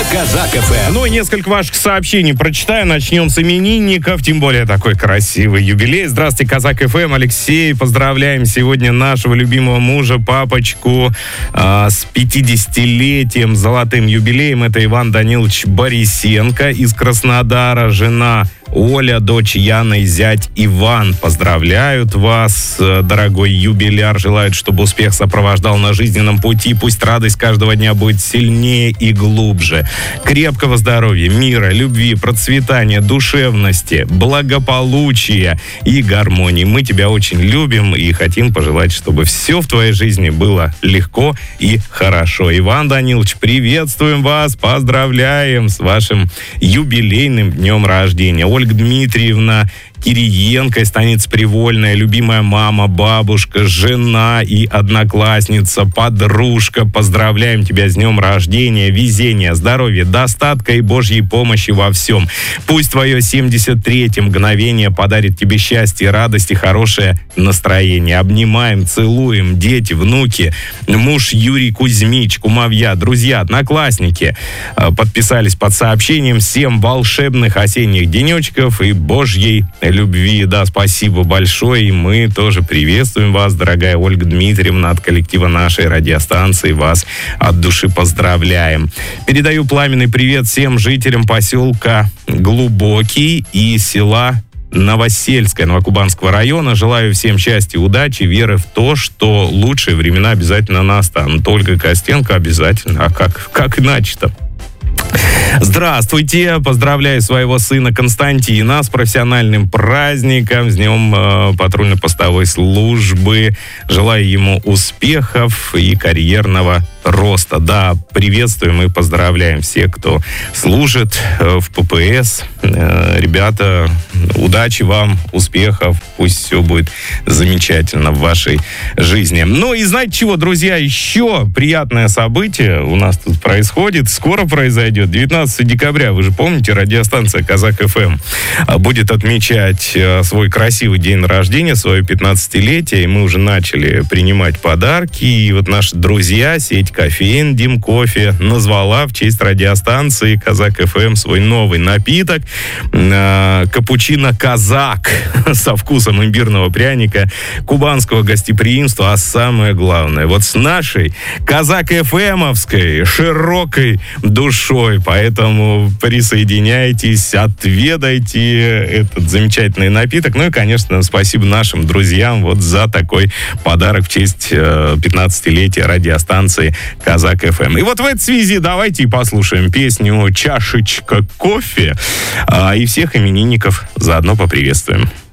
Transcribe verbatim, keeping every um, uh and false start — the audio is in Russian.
Казак эф эм. Ну и несколько ваших сообщений прочитаю. Начнем с именинников, тем более такой красивый юбилей. Здравствуйте, Казак эф эм, Алексей. Поздравляем сегодня нашего любимого мужа, папочку, э, с пятидесятилетием, золотым юбилеем. Это Иван Данилович Борисенко из Краснодара, жена Оля, дочь Яна и зять Иван. Поздравляют вас, дорогой юбиляр. Желают, чтобы успех сопровождал на жизненном пути. Пусть радость каждого дня будет сильнее и глубже. Крепкого здоровья, мира, любви, процветания, душевности, благополучия и гармонии. Мы тебя очень любим и хотим пожелать, чтобы все в твоей жизни было легко и хорошо. Иван Данилович, приветствуем вас, поздравляем с вашим юбилейным днем рождения. Ольга Дмитриевна Кириенко из станицы Привольная, любимая мама, бабушка, жена и одноклассница, подружка. Поздравляем тебя с днем рождения, везения, здоровья, достатка и Божьей помощи во всем. Пусть твое семьдесят третье мгновение подарит тебе счастье, радость и хорошее настроение. Обнимаем, целуем, дети, внуки, муж Юрий Кузьмич, кумовья, друзья, одноклассники подписались под сообщением. Всем волшебных осенних денечков и Божьей любви. Да, спасибо большое. И мы тоже приветствуем вас, дорогая Ольга Дмитриевна, от коллектива нашей радиостанции. Вас от души поздравляем. Передаю пламенный привет всем жителям поселка Глубокий и села Новосельское Новокубанского района. Желаю всем счастья, удачи, веры в то, что лучшие времена обязательно настанут. Ольга Костенко обязательно. А как, как иначе-то? Здравствуйте, поздравляю своего сына Константина с профессиональным праздником, с днем э, патрульно-постовой службы. Желаю ему успехов и карьерного роста. Да, приветствуем и поздравляем всех, кто служит э, в ППС. Э, ребята, удачи вам, успехов, пусть все будет замечательно в вашей жизни. Ну и знаете чего, друзья, еще приятное событие у нас тут происходит, скоро произойдет. девятнадцатого декабря, вы же помните, радиостанция Казак эф эм будет отмечать свой красивый день рождения, свое пятнадцатилетие, и мы уже начали принимать подарки, и вот наши друзья, сеть кофеин Дим Кофе, назвала в честь радиостанции Казак эф эм свой новый напиток капучино Казак со вкусом имбирного пряника, кубанского гостеприимства, а самое главное, вот с нашей Казак эф эмовской широкой душой. Поэтому присоединяйтесь, отведайте этот замечательный напиток. Ну и, конечно, спасибо нашим друзьям вот за такой подарок в честь пятнадцатилетия радиостанции Казак эф эм. И вот в этой связи давайте и послушаем песню «Чашечка кофе» и всех именинников заодно поприветствуем.